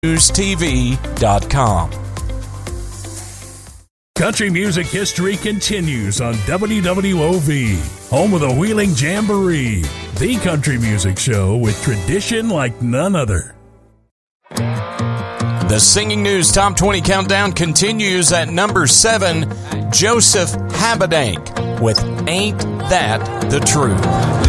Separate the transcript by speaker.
Speaker 1: newstv.com.
Speaker 2: Country music history continues on WWOV, home of the Wheeling Jamboree, the country music show with tradition like none other.
Speaker 1: The Singing News Top 20 Countdown continues at number 7, Joseph Habedank with Ain't That the Truth.